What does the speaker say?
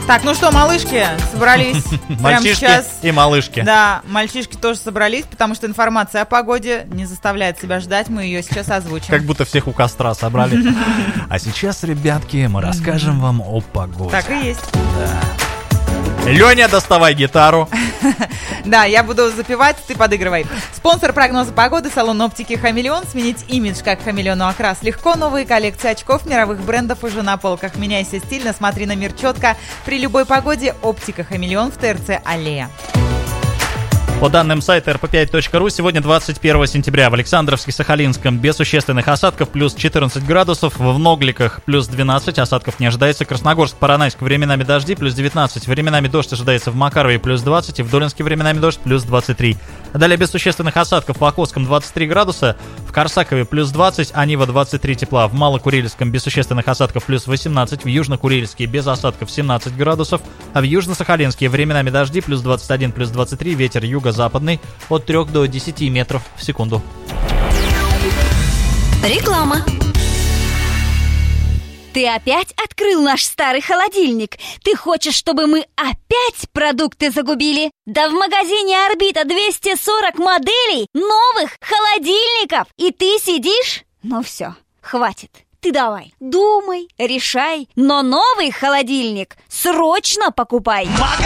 Так, ну что, малышки собрались прямо сейчас. И малышки. Да, мальчишки тоже собрались, потому что информация о погоде не заставляет себя ждать, мы ее сейчас озвучим. Как будто всех у костра собрали. А сейчас, ребятки, мы расскажем вам о погоде. Так и есть. Леня, доставай гитару. Да, я буду запевать, ты подыгрывай. Спонсор прогноза погоды — салон оптики «Хамелеон». Сменить имидж как хамелеону окрас легко. Новые коллекции очков мировых брендов уже на полках. Меняйся стильно, смотри на мир четко. При любой погоде оптика «Хамелеон» в ТРЦ «Аллея». По данным сайта rp5.ru, сегодня 21 сентября в Александровске-Сахалинском без существенных осадков плюс 14 градусов, в Ногликах плюс 12, осадков не ожидается, Красногорск-Поронайск временами дожди плюс 19, временами дождь ожидается в Макарове плюс 20 и в Долинске временами дождь плюс 23. Далее без существенных осадков в Охотском 23 градуса, в Корсакове плюс 20, а Нива 23 тепла, в Малокурильском без существенных осадков плюс 18, в Южно-Курильске без осадков 17 градусов, а в Южно-Сахалинске временами дожди плюс 21, плюс 23, ветер юго-западный от 3 до 10 метров в секунду. Реклама. Ты опять открыл наш старый холодильник? Ты хочешь, чтобы мы опять продукты загубили? Да в магазине «Орбита» 240 моделей новых холодильников! И ты сидишь? Ну все, хватит. Ты давай, думай, решай, но новый холодильник срочно покупай.